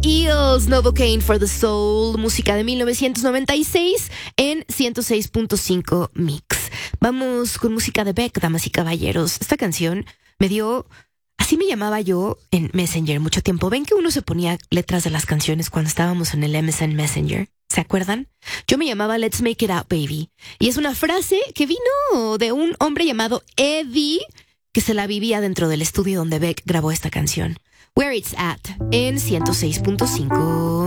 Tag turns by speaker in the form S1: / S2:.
S1: Eels, Novocaine for the Soul, música de 1996 en 106.5 Mix. Vamos con música de Beck, damas y caballeros. Esta canción me dio... Así me llamaba yo en Messenger mucho tiempo. ¿Ven que uno se ponía letras de las canciones cuando estábamos en el MSN Messenger? ¿Se acuerdan? Yo me llamaba Let's Make It Out, Baby. Y es una frase que vino de un hombre llamado Eddie, que se la vivía dentro del estudio donde Beck grabó esta canción. Where It's At, en 106.5.